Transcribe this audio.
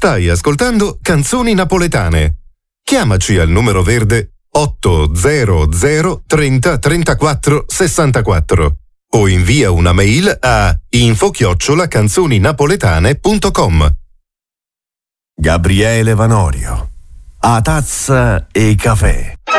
Stai ascoltando Canzoni Napoletane. Chiamaci al numero verde 800 30 34 64 o invia una mail a info@canzoninapoletane.com. Gabriele Vanorio, a tazza e caffè.